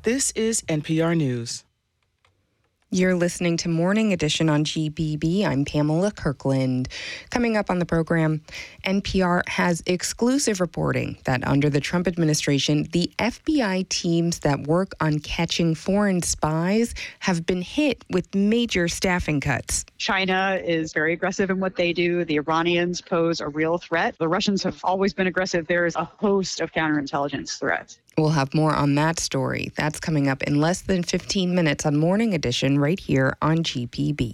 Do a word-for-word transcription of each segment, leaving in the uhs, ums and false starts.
This is N P R News. You're listening to Morning Edition on G B B. I'm Pamela Kirkland. Coming up on the program, N P R has exclusive reporting that under the Trump administration, the F B I teams that work on catching foreign spies have been hit with major staffing cuts. China is very aggressive in what they do. The Iranians pose a real threat. The Russians have always been aggressive. There is a host of counterintelligence threats. We'll have more on that story. That's coming up in less than fifteen minutes on Morning Edition right here on G P B.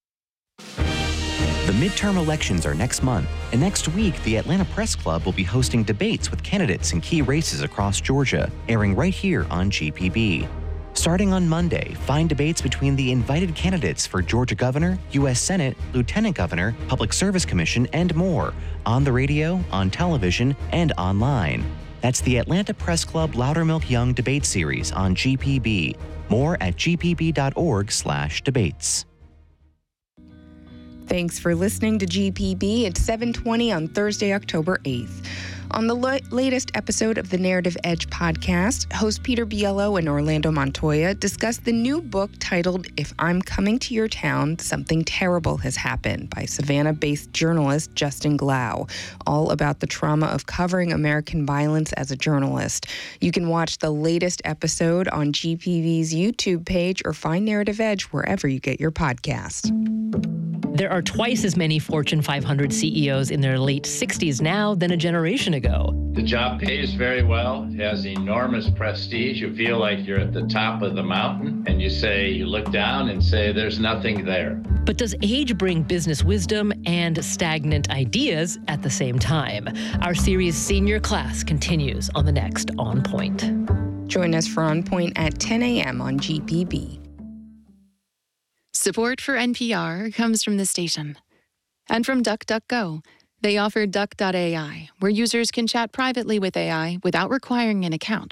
The midterm elections are next month, and next week, the Atlanta Press Club will be hosting debates with candidates in key races across Georgia, airing right here on G P B. Starting on Monday, find debates between the invited candidates for Georgia Governor, U S Senate, Lieutenant Governor, Public Service Commission, and more on the radio, on television, and online. That's the Atlanta Press Club Loudermilk Young Debate Series on G P B. More at g p b dot org slash debates. Thanks for listening to G P B. It's seven twenty on Thursday, October eighth. On the lo- latest episode of the Narrative Edge podcast, host Peter Biello and Orlando Montoya discuss the new book titled If I'm Coming to Your Town, Something Terrible Has Happened by Savannah-based journalist Justin Glau, all about the trauma of covering American violence as a journalist. You can watch the latest episode on G P B's YouTube page or find Narrative Edge wherever you get your podcast. There are twice as many Fortune five hundred C E Os in their late sixties now than a generation ago. The job pays very well, has enormous prestige. You feel like you're at the top of the mountain, and you say, you look down and say, there's nothing there. But does age bring business wisdom and stagnant ideas at the same time? Our series Senior Class continues on the next On Point. Join us for On Point at ten a.m. on G P B. Support for N P R comes from the station and from DuckDuckGo. They offer Duck dot A I, where users can chat privately with A I without requiring an account.